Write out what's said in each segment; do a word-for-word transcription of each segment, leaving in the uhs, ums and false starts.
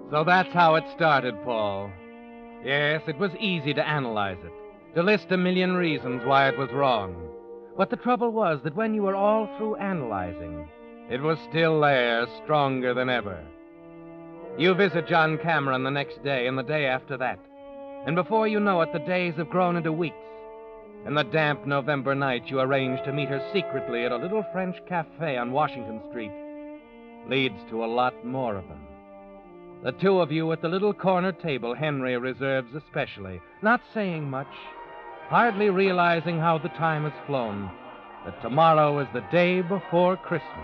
So that's how it started, Paul. Yes, it was easy to analyze it, to list a million reasons why it was wrong. But the trouble was that when you were all through analyzing, it was still there, stronger than ever. You visit John Cameron the next day and the day after that. And before you know it, the days have grown into weeks. And the damp November night you arrange to meet her secretly at a little French cafe on Washington Street leads to a lot more of them. The two of you at the little corner table Henry reserves especially, not saying much, hardly realizing how the time has flown, that tomorrow is the day before Christmas.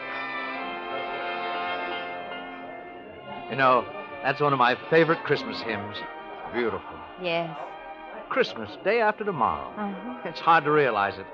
You know, that's one of my favorite Christmas hymns. Beautiful. Yes. Christmas, day after tomorrow. Uh-huh. It's hard to realize it.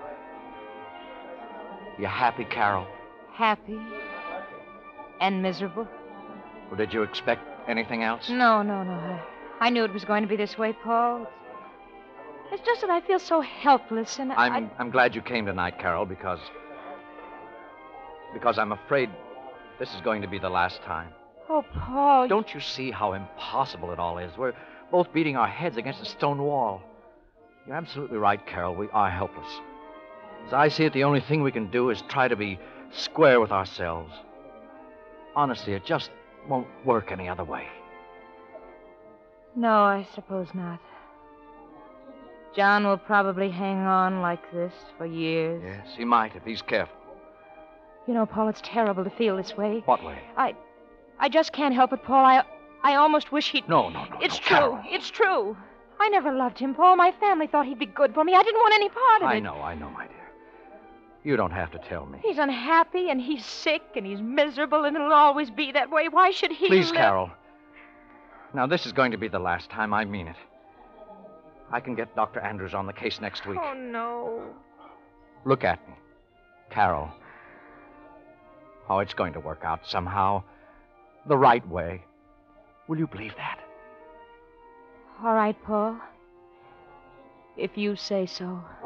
You happy, Carol? Happy. And miserable. Or did you expect anything else? No, no, no. I, I knew it was going to be this way, Paul. It's just that I feel so helpless, and I'm, I... I'm glad you came tonight, Carol, because... Because I'm afraid this is going to be the last time. Oh, Paul... Don't you see how impossible it all is? We're both beating our heads against a stone wall. You're absolutely right, Carol. We are helpless. As I see it, the only thing we can do is try to be square with ourselves. Honestly, it just won't work any other way. No, I suppose not. John will probably hang on like this for years. Yes, he might if he's careful. You know, Paul, it's terrible to feel this way. What way? I... I just can't help it, Paul. I... I almost wish he'd... No, no, no, It's no, true. Carol. It's true. I never loved him, Paul. My family thought he'd be good for me. I didn't want any part of I it. know, I know, my dear. You don't have to tell me. He's unhappy, and he's sick, and he's miserable, and it'll always be that way. Why should he Please, live? Carol. Now, this is going to be the last time. I mean it. I can get Doctor Andrews on the case next week. Oh, no. Look at me. Carol. Oh, it's going to work out somehow. The right way. Will you believe that? All right, Paul. If you say so.